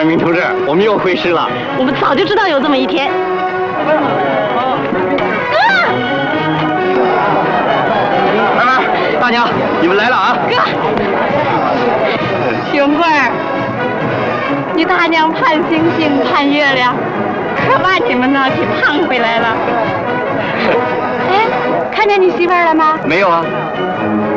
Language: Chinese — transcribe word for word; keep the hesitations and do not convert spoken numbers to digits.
二名同志，我们又会师了。 我们早就知道有这么一天。哥， 来来，大娘，你们来了啊！ 哥，兄贵儿，你大娘盼星星盼月亮，可把你们闹起胖回来了。哎，看见你媳妇儿了吗？ 没有啊。